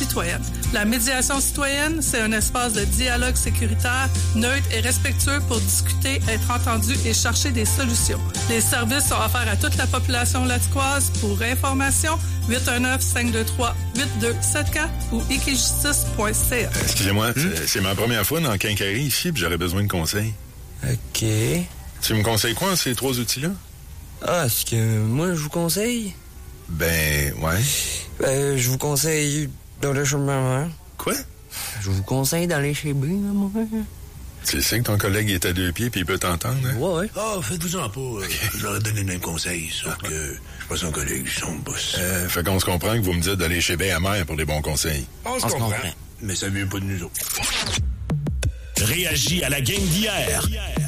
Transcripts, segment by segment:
citoyenne. La médiation citoyenne, c'est un espace de dialogue sécuritaire, neutre et respectueux pour discuter, être entendu et chercher des solutions. Les services sont offerts à toute la population laticoise. Pour information, 819-523-8274 ou equijustice.ca. Excusez-moi, c'est ma première fois dans le Quincaillerie ici, puis j'aurais besoin de conseils. OK. Tu me conseilles quoi en ces 3 outils-là? Ah, est-ce que moi, je vous conseille? Ben, ouais. Je vous conseille d'aller chez ma mère. Quoi? Je vous conseille d'aller chez ma mère. Tu sais que ton collègue est à 2 pieds puis il peut t'entendre, hein? Ouais. Ah, faites-vous-en pas. Okay. Je leur ai donné le même conseil, sauf que je suis pas son collègue, je suis son boss. Fait qu'on se comprend que vous me dites d'aller chez Béamère pour des bons conseils. On se comprend. Mais ça vient pas de nous autres. Réagis à la game d'hier.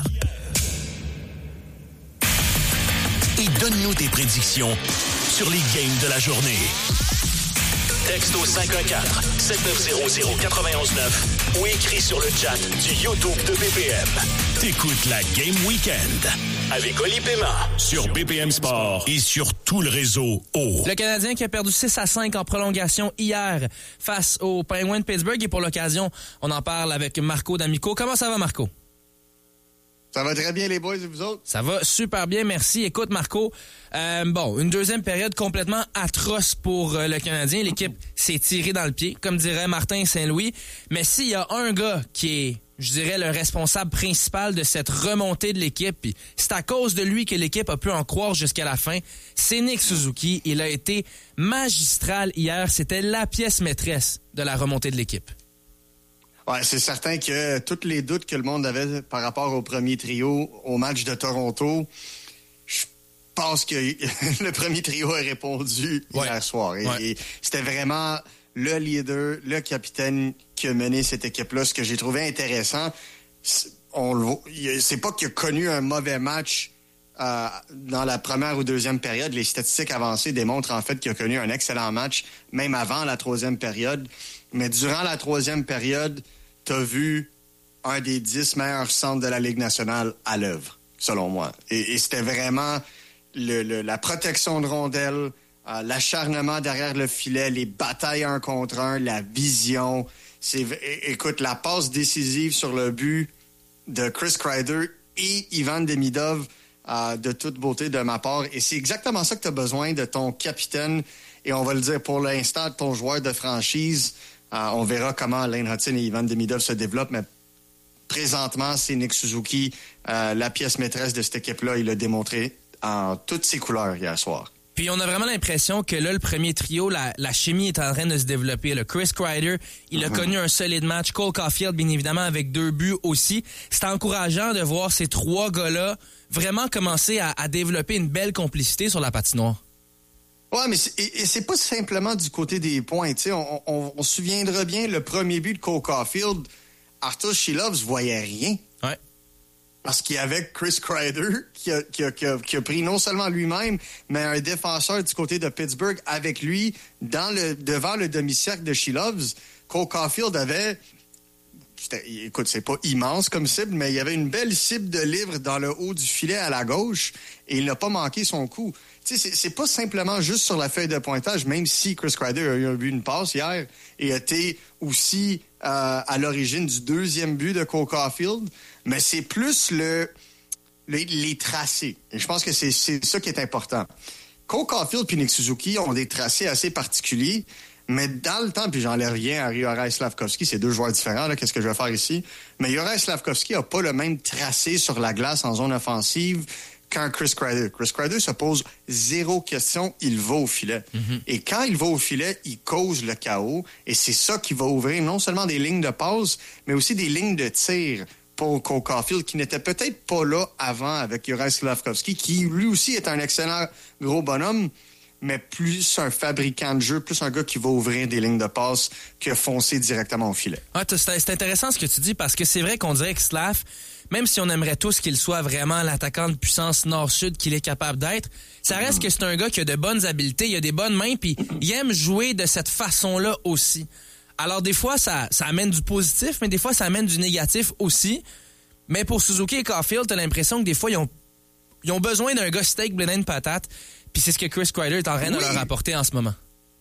Et donne-nous tes prédictions sur les games de la journée. Texte au 514-7900-919 ou écris sur le chat du YouTube de BPM. T'écoutes la Game Weekend avec Oli Paiement sur BPM Sport et sur tout le réseau O. Le Canadien qui a perdu 6-5 en prolongation hier face aux Penguins de Pittsburgh. Et pour l'occasion, on en parle avec Marco D'Amico. Comment ça va, Marco? Ça va très bien, les boys, et vous autres? Ça va super bien, merci. Écoute, Marco, une deuxième période complètement atroce pour le Canadien. L'équipe s'est tirée dans le pied, comme dirait Martin Saint-Louis. Mais s'il y a un gars qui est, je dirais, le responsable principal de cette remontée de l'équipe, puis c'est à cause de lui que l'équipe a pu en croire jusqu'à la fin, c'est Nick Suzuki. Il a été magistral hier. C'était la pièce maîtresse de la remontée de l'équipe. Ouais, c'est certain que tous les doutes que le monde avait par rapport au premier trio au match de Toronto, je pense que le premier trio a répondu hier soir. Et c'était vraiment le leader, le capitaine qui a mené cette équipe-là. Ce que j'ai trouvé intéressant, c'est pas qu'il a connu un mauvais match dans la première ou deuxième période. Les statistiques avancées démontrent en fait qu'il a connu un excellent match, même avant la troisième période. Mais durant la troisième période, t'as vu un des 10 meilleurs centres de la Ligue nationale à l'œuvre, selon moi. Et c'était vraiment la protection de rondelles, l'acharnement derrière le filet, les batailles 1 contre 1, la vision. Écoute, la passe décisive sur le but de Chris Kreider et Ivan Demidov, de toute beauté de ma part. Et c'est exactement ça que t'as besoin de ton capitaine. Et on va le dire pour l'instant, de ton joueur de franchise. On verra comment Lane Hutton et Ivan Demidov se développent, mais présentement, c'est Nick Suzuki, la pièce maîtresse de cette équipe-là. Il l'a démontré en toutes ses couleurs hier soir. Puis on a vraiment l'impression que là, le premier trio, la chimie est en train de se développer. Le Chris Kreider, il a connu un solide match. Cole Caulfield, bien évidemment, avec 2 buts aussi. C'est encourageant de voir ces 3 gars-là vraiment commencer à développer une belle complicité sur la patinoire. Ouais, mais c'est pas simplement du côté des points. Tu sais, on se souviendra bien, le premier but de Cole Caulfield, Arthur Shilovs voyait rien. Ouais. Parce qu'il y avait Chris Kreider qui a pris non seulement lui-même, mais un défenseur du côté de Pittsburgh avec lui devant le demi-cercle de Shilovs. Cole Caulfield avait... Écoute, c'est pas immense comme cible, mais il y avait une belle cible de livre dans le haut du filet à la gauche et il n'a pas manqué son coup. Tu sais, c'est pas simplement juste sur la feuille de pointage, même si Chris Kreider a eu une passe hier et a été aussi à l'origine du deuxième but de Cole Caulfield, mais c'est plus les tracés. Et je pense que c'est ça qui est important. Cole Caulfield et Nick Suzuki ont des tracés assez particuliers, mais dans le temps, puis j'enlève rien à Juraj Slafkovský, c'est 2 joueurs différents, là, qu'est-ce que je vais faire ici? Mais Juraj Slafkovský n'a pas le même tracé sur la glace en zone offensive qu'un Chris Kreider. Chris Kreider se pose 0 question, il va au filet. Mm-hmm. Et quand il va au filet, il cause le chaos. Et c'est ça qui va ouvrir non seulement des lignes de passe, mais aussi des lignes de tir pour Cole Caulfield, qui n'était peut-être pas là avant avec Juraj Slafkovský, qui lui aussi est un excellent gros bonhomme, mais plus un fabricant de jeu, plus un gars qui va ouvrir des lignes de passe que foncer directement au filet. Ouais, c'est intéressant ce que tu dis, parce que c'est vrai qu'on dirait que Slav, même si on aimerait tous qu'il soit vraiment l'attaquant de puissance nord-sud qu'il est capable d'être, ça reste que c'est un gars qui a de bonnes habiletés, il a des bonnes mains, puis il aime jouer de cette façon-là aussi. Alors des fois, ça amène du positif, mais des fois, ça amène du négatif aussi. Mais pour Suzuki et Caulfield, t'as l'impression que des fois, ils ont besoin d'un gars steak, blé d'Inde, patate. Puis c'est ce que Chris Kreider est en train de leur apporter en ce moment.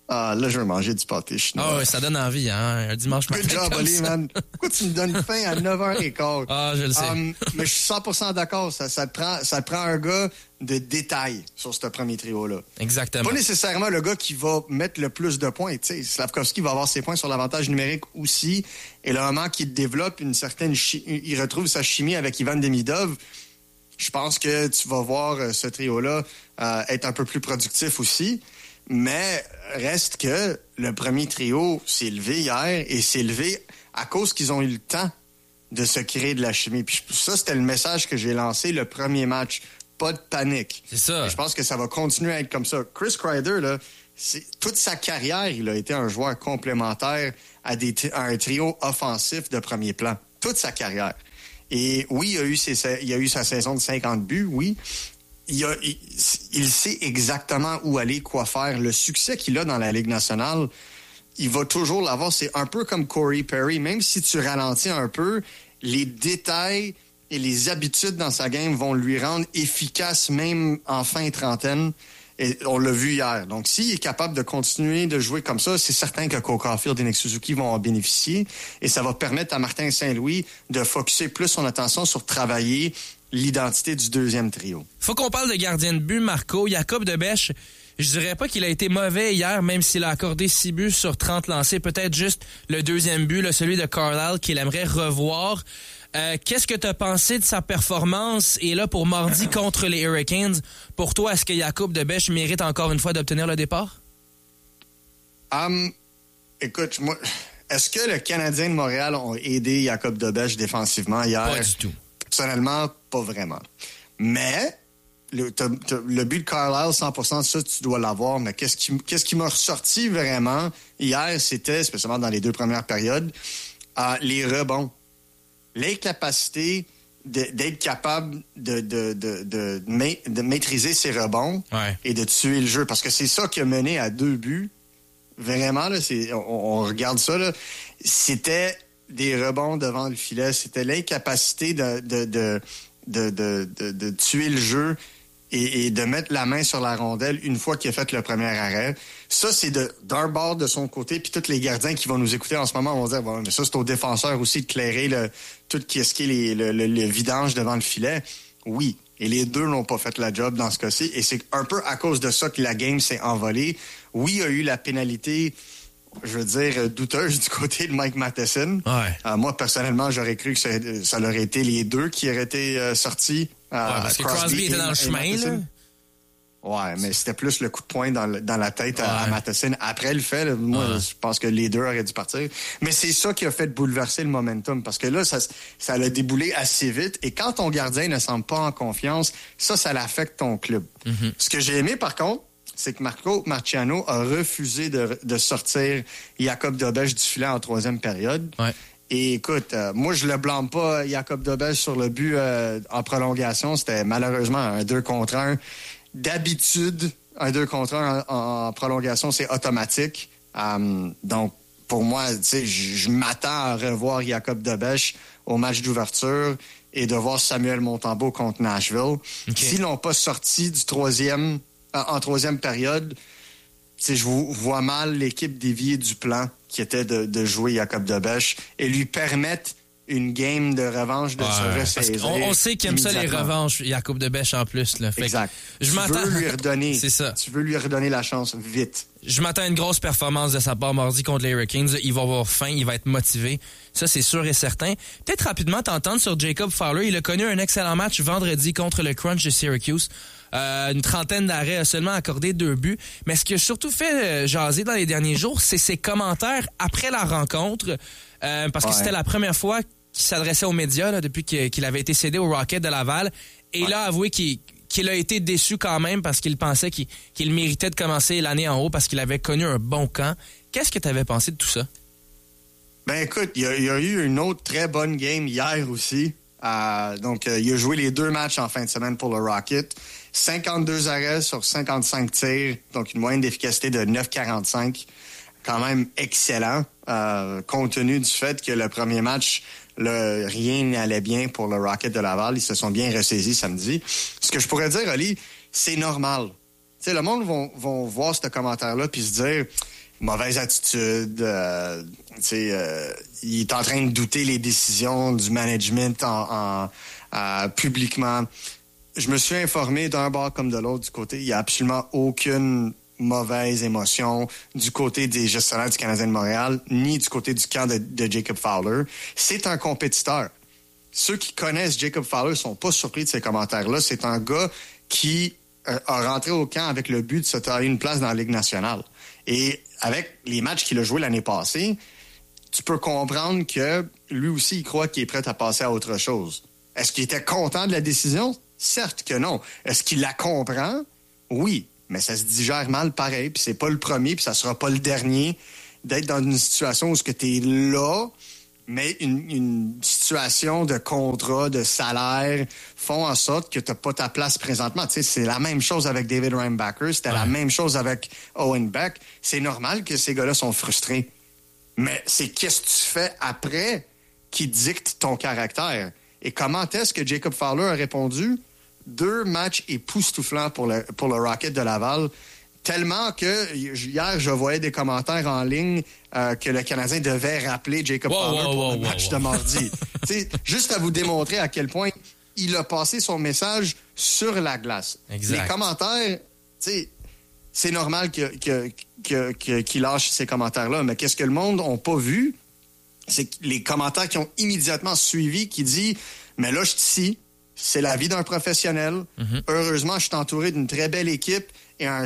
Ah, là, je vais manger du pâté chinois. Ah ouais, ça donne envie, hein, un dimanche matin. Good job, Oli, man. Pourquoi tu me donnes faim à 9h15? Ah, je le sais. Mais je suis 100% d'accord. Ça te prend un gars de détail sur ce premier trio-là. Exactement. Pas nécessairement le gars qui va mettre le plus de points. Tu sais, Slavkovski va avoir ses points sur l'avantage numérique aussi. Et le moment qu'il développe une certaine... il retrouve sa chimie avec Ivan Demidov, je pense que tu vas voir ce trio-là être un peu plus productif aussi. Mais reste que le premier trio s'est levé hier et s'est levé à cause qu'ils ont eu le temps de se créer de la chimie. Puis ça, c'était le message que j'ai lancé le premier match. Pas de panique. C'est ça. Et je pense que ça va continuer à être comme ça. Chris Kreider, là, toute sa carrière, il a été un joueur complémentaire à un trio offensif de premier plan. Toute sa carrière. Et oui, il a eu sa saison de 50 buts, oui. Il sait exactement où aller, quoi faire. Le succès qu'il a dans la Ligue nationale, il va toujours l'avoir. C'est un peu comme Corey Perry. Même si tu ralentis un peu, les détails et les habitudes dans sa game vont lui rendre efficace même en fin trentaine. Et on l'a vu hier. Donc, s'il est capable de continuer de jouer comme ça, c'est certain que Cole Caulfield et Nick Suzuki vont en bénéficier. Et ça va permettre à Martin Saint-Louis de focusser plus son attention sur travailler l'identité du deuxième trio. Faut qu'on parle de gardien de but, Marco. Jacob Debesch, je dirais pas qu'il a été mauvais hier, même s'il a accordé 6 buts sur 30 lancés. Peut-être juste le deuxième but, là, celui de Carlisle, qu'il aimerait revoir. Qu'est-ce que tu as pensé de sa performance? Et là, pour mardi contre les Hurricanes, pour toi, est-ce que Jacob Debesch mérite encore une fois d'obtenir le départ? Écoute, moi, est-ce que le Canadien de Montréal ont aidé Jacob Debesch défensivement hier? Pas du tout. Personnellement, pas vraiment. Mais le but de Carlisle, 100%, ça, tu dois l'avoir. Mais qu'est-ce qui m'a ressorti vraiment hier, c'était, spécialement dans les 2 premières périodes, les rebonds. L'incapacité d'être capable de maîtriser ses rebonds et de tuer le jeu. Parce que c'est ça qui a mené à 2 buts. Vraiment, là, on regarde ça, là. C'était des rebonds devant le filet. C'était l'incapacité de tuer le jeu et de mettre la main sur la rondelle une fois qu'il a fait le premier arrêt. Ça, c'est d'un bord de son côté, puis tous les gardiens qui vont nous écouter en ce moment vont dire, bon, mais ça, c'est au défenseur aussi de clairer tout ce qui est le vidange devant le filet. Oui, et les deux n'ont pas fait la job dans ce cas-ci, et c'est un peu à cause de ça que la game s'est envolée. Oui, il y a eu la pénalité, je veux dire, douteuse du côté de Mike Matheson. Ouais. Moi, personnellement, j'aurais cru que ça aurait été les deux qui auraient été sortis. Parce que Crosby était dans le chemin, là. Ouais, mais c'était plus le coup de poing dans la tête à Matheson. Après le fait, là, moi, je pense que les deux auraient dû partir. Mais c'est ça qui a fait bouleverser le momentum, parce que là, ça l'a déboulé assez vite. Et quand ton gardien ne semble pas en confiance, ça l'affecte ton club. Mm-hmm. Ce que j'ai aimé, par contre, c'est que Marco Marciano a refusé de sortir Jacob Debesch du filet en 3e période. Ouais. Et écoute, moi, je le blâme pas, Jacob Debesch, sur le but en prolongation. C'était malheureusement un 2 contre 1. D'habitude, un 2 contre 1 en prolongation, c'est automatique. Donc, pour moi, tu sais, je m'attends à revoir Jacob Debesch au match d'ouverture et de voir Samuel Montembeault contre Nashville. Okay. S'ils l'ont pas sorti du en 3e période, je vois mal l'équipe dévier du plan qui était de jouer Jacob Debesch et lui permettre une game de revanche de se ressaisir. On sait qu'il aime ça, les revanches, Jacob Debesch, en plus. Là. Fait exact. Tu veux lui redonner. C'est ça. Tu veux lui redonner la chance vite. Je m'attends à une grosse performance de sa part mardi contre les Hurricanes. Il va avoir faim, il va être motivé. Ça, c'est sûr et certain. Peut-être rapidement t'entendre sur Jacob Fowler. Il a connu un excellent match vendredi contre le Crunch de Syracuse. Une 30aine d'arrêts, a seulement accordé 2 buts. Mais ce qui a surtout fait jaser dans les derniers jours, c'est ses commentaires après la rencontre. Parce que c'était la première fois qu'il s'adressait aux médias là, depuis qu'il avait été cédé au Rocket de Laval. Et il a avoué qu'il a été déçu quand même parce qu'il pensait qu'il méritait de commencer l'année en haut parce qu'il avait connu un bon camp. Qu'est-ce que tu avais pensé de tout ça? Ben écoute, il y a eu une autre très bonne game hier aussi. Donc, il a joué les 2 matchs en fin de semaine pour le Rocket. 52 arrêts sur 55 tirs, donc une moyenne d'efficacité de 9,45. Quand même excellent, compte tenu du fait que le premier match, rien n'allait bien pour le Rocket de Laval. Ils se sont bien ressaisis samedi. Ce que je pourrais dire, Oli, c'est normal. Tu sais, le monde vont voir ce commentaire-là puis se dire, mauvaise attitude. Il est en train de douter les décisions du management publiquement. Je me suis informé d'un bord comme de l'autre du côté. Il n'y a absolument aucune mauvaise émotion du côté des gestionnaires du Canadien de Montréal, ni du côté du camp de Jacob Fowler. C'est un compétiteur. Ceux qui connaissent Jacob Fowler sont pas surpris de ces commentaires-là. C'est un gars qui a rentré au camp avec le but de se tailler une place dans la Ligue nationale. Et avec les matchs qu'il a joués l'année passée, tu peux comprendre que lui aussi, il croit qu'il est prêt à passer à autre chose. Est-ce qu'il était content de la décision? Certes que non. Est-ce qu'il la comprend? Oui. Mais ça se digère mal pareil, puis c'est pas le premier, puis ça sera pas le dernier d'être dans une situation où tu es là, mais une situation de contrat, de salaire font en sorte que tu n'as pas ta place présentement. Tu sais, c'est la même chose avec David Reinbacher, c'était la même chose avec Owen Beck. C'est normal que ces gars-là sont frustrés. Mais c'est qu'est-ce que tu fais après qui dicte ton caractère. Et comment est-ce que Jacob Fowler a répondu? 2 matchs époustouflants pour le Rocket de Laval. Tellement que hier, je voyais des commentaires en ligne que le Canadien devait rappeler Jacob Fowler pour le match de mardi. Juste à vous démontrer à quel point il a passé son message sur la glace. Exact. Les commentaires, c'est normal qu'il lâche ces commentaires-là, mais qu'est-ce que le monde n'a pas vu? C'est les commentaires qui ont immédiatement suivi qui dit « Mais là, je suis ici. C'est la vie d'un professionnel. Heureusement, je suis entouré d'une très belle équipe et un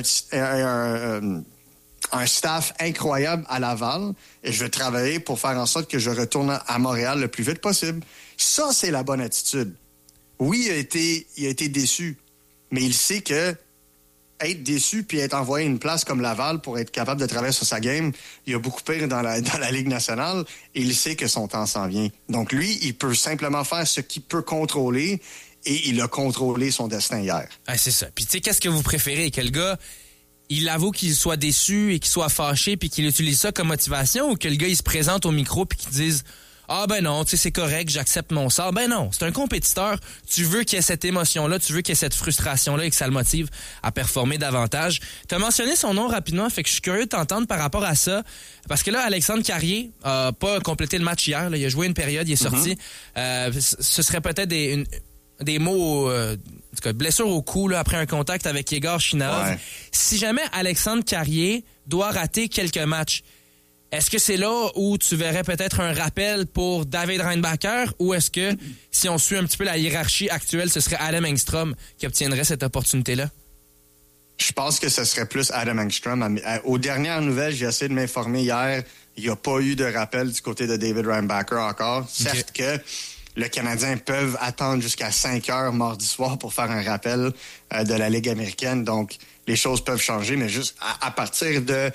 staff incroyable à Laval. Et je vais travailler pour faire en sorte que je retourne à Montréal le plus vite possible. » Ça, c'est la bonne attitude. Oui, il a été déçu, mais il sait que être déçu puis être envoyé à une place comme Laval pour être capable de travailler sur sa game, il y a beaucoup pire dans la Ligue nationale et il sait que son temps s'en vient. Donc lui, il peut simplement faire ce qu'il peut contrôler et il a contrôlé son destin hier. Ah, c'est ça. Puis tu sais, qu'est-ce que vous préférez? Que le gars, il avoue qu'il soit déçu et qu'il soit fâché puis qu'il utilise ça comme motivation ou que le gars, il se présente au micro puis qu'il dise « Ah ben non, tu sais, c'est correct, j'accepte mon sort. » Ben non, c'est un compétiteur. Tu veux qu'il y ait cette émotion-là, tu veux qu'il y ait cette frustration-là et que ça le motive à performer davantage. Tu as mentionné son nom rapidement, fait que je suis curieux de t'entendre par rapport à ça. Parce que là, Alexandre Carrier a pas complété le match hier. Là, il a joué une période, il est sorti. Ce serait peut-être des mots... en tout cas, blessure au cou là, après un contact avec Yegor Chinaov. Ouais. Si jamais Alexandre Carrier doit rater quelques matchs, est-ce que c'est là où tu verrais peut-être un rappel pour David Reinbacher ou est-ce que, si on suit un petit peu la hiérarchie actuelle, ce serait Adam Engstrom qui obtiendrait cette opportunité-là? Je pense que ce serait plus Adam Engstrom. Aux dernières nouvelles, j'ai essayé de m'informer hier. Il n'y a pas eu de rappel du côté de David Reinbacher encore. Okay. Certes que le Canadien peut attendre jusqu'à 5 heures mardi soir pour faire un rappel de la Ligue américaine. Donc, les choses peuvent changer, mais juste à partir de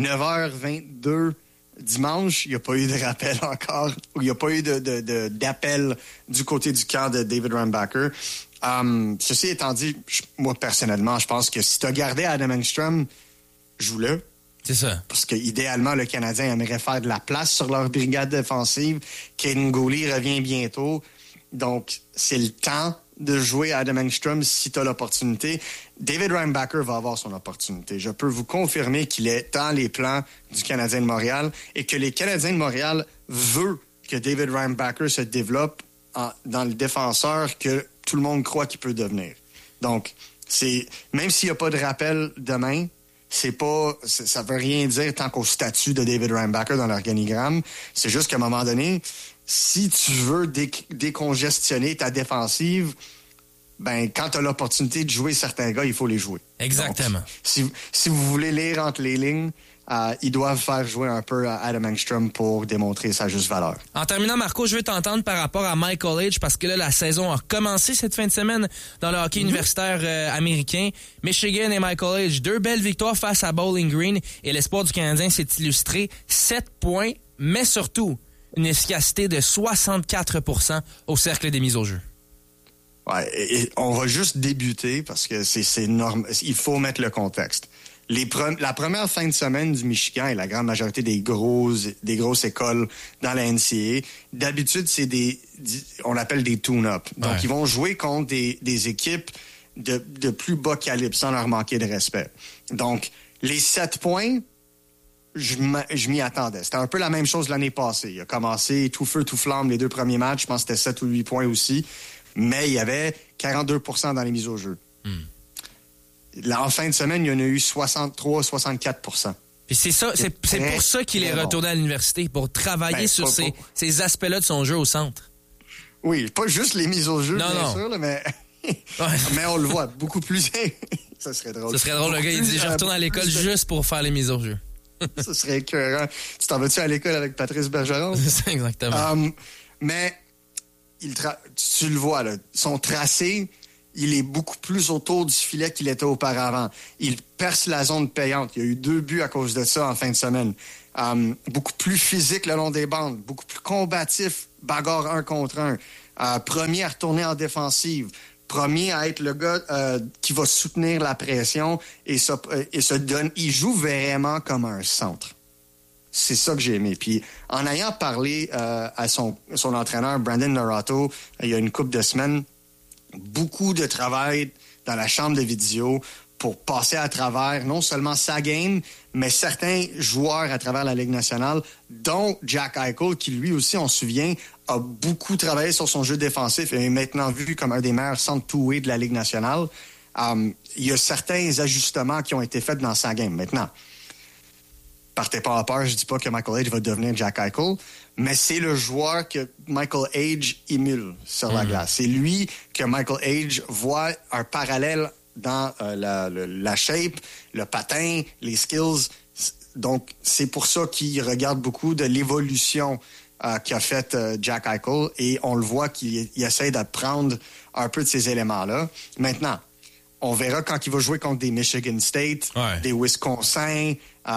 9h22 dimanche, il n'y a pas eu de rappel encore, ou il n'y a pas eu d'appel du côté du camp de David Reinbacher. Ceci étant dit, moi, personnellement, je pense que si tu as gardé Adam Engstrom, joue-le. C'est ça. Parce que idéalement, le Canadien aimerait faire de la place sur leur brigade défensive. Kaden Gooley revient bientôt. Donc, c'est le temps de jouer Adam Engstrom si tu as l'opportunité. David Reinbacher va avoir son opportunité. Je peux vous confirmer qu'il est dans les plans du Canadien de Montréal et que les Canadiens de Montréal veulent que David Reinbacher se développe dans le défenseur que tout le monde croit qu'il peut devenir. Donc, même s'il n'y a pas de rappel demain, ça veut rien dire tant qu'au statut de David Reinbacher dans l'organigramme. C'est juste qu'à un moment donné, si tu veux décongestionner ta défensive, ben quand tu as l'opportunité de jouer certains gars, il faut les jouer. Exactement. Donc, si vous voulez lire entre les lignes, ils doivent faire jouer un peu Adam Engstrom pour démontrer sa juste valeur. En terminant, Marco, je veux t'entendre par rapport à Mike Hollage parce que là, la saison a commencé cette fin de semaine dans le hockey universitaire américain. Michigan et Mike Hollage, 2 belles victoires face à Bowling Green et l'espoir du Canadien s'est illustré. 7 points, mais surtout une efficacité de 64% au cercle des mises au jeu. Ouais, et on va juste débuter parce que c'est normal. Il faut mettre le contexte. La première fin de semaine du Michigan et la grande majorité des grosses écoles dans la NCAA, d'habitude, c'est on appelle des tune-up. Donc, ils vont jouer contre des équipes de plus bas calibre sans leur manquer de respect. Donc, les 7 points, je m'y attendais. C'était un peu la même chose l'année passée. Il a commencé tout feu, tout flamme les 2 premiers matchs. Je pense que c'était 7 ou 8 points aussi. Mais il y avait 42% dans les mises au jeu. Là, en fin de semaine, il y en a eu 63-64%. Puis c'est pour ça qu'il est retourné à l'université, pour travailler sur ces aspects-là de son jeu au centre. Oui, pas juste les mises au jeu, bien sûr, là, mais... mais on le voit beaucoup plus. Ça serait drôle. Ça serait drôle, le gars, il dit « Je retourne à l'école juste pour faire les mises au jeu. » Ça serait écœurant. Tu t'en vas-tu à l'école avec Patrice Bergeron? C'est exactement. Mais tu le vois, là, son tracé, il est beaucoup plus autour du filet qu'il était auparavant. Il perce la zone payante. Il y a eu 2 buts à cause de ça en fin de semaine. Beaucoup plus physique le long des bandes, beaucoup plus combatif, bagarre 1 contre 1. Premier à retourner en défensive. Premier à être le gars qui va soutenir la pression et se donne. Il joue vraiment comme un centre. C'est ça que j'ai aimé. Puis en ayant parlé à son entraîneur, Brandon Naurato, il y a une couple de semaines, beaucoup de travail dans la chambre de vidéo pour passer à travers non seulement sa game, mais certains joueurs à travers la Ligue nationale, dont Jack Eichel, qui lui aussi, on se souvient, a beaucoup travaillé sur son jeu défensif et est maintenant vu comme un des meilleurs centres two-way de la Ligue nationale. Il y a certains ajustements qui ont été faits dans sa game. Maintenant, partez pas à peur, je dis pas que Michael Age va devenir Jack Eichel, mais c'est le joueur que Michael Age émule sur la glace. C'est lui que Michael Age voit un parallèle dans la shape, le patin, les skills. Donc, c'est pour ça qu'il regarde beaucoup de l'évolution qu'a fait Jack Eichel et on le voit qu'il essaie d'apprendre un peu de ces éléments-là. Maintenant, on verra quand il va jouer contre des Michigan State, des Wisconsin,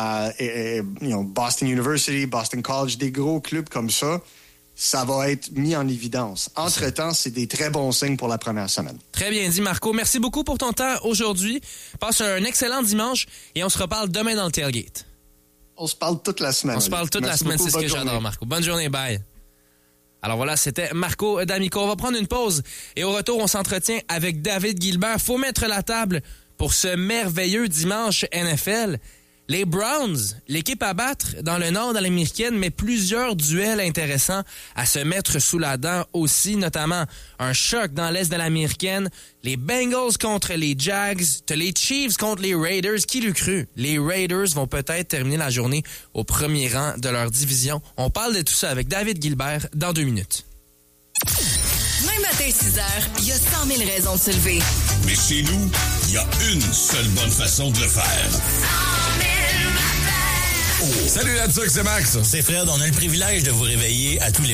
Boston University, Boston College, des gros clubs comme ça. Ça va être mis en évidence. Entre-temps, c'est des très bons signes pour la première semaine. Très bien dit, Marco. Merci beaucoup pour ton temps aujourd'hui. Passe un excellent dimanche et on se reparle demain dans le tailgate. On se parle toute la semaine. On se parle toute la semaine, c'est ce que j'adore, Marco. Bonne journée, bye. Alors voilà, c'était Marco D'Amico. On va prendre une pause et au retour, on s'entretient avec David Gilbert. Faut mettre la table pour ce merveilleux dimanche NFL. Les Browns, l'équipe à battre dans le nord de l'américaine, mais plusieurs duels intéressants à se mettre sous la dent aussi, notamment un choc dans l'est de l'américaine, les Bengals contre les Jags, les Chiefs contre les Raiders. Qui l'eût cru? Les Raiders vont peut-être terminer la journée au premier rang de leur division. On parle de tout ça avec David Gilbert dans 2 minutes. Même matin, 6 heures, il y a 100 000 raisons de se lever. Mais chez nous, il y a une seule bonne façon de le faire. 100 000 matins! Salut là-dessus, c'est Max. C'est Fred, on a le privilège de vous réveiller à tous les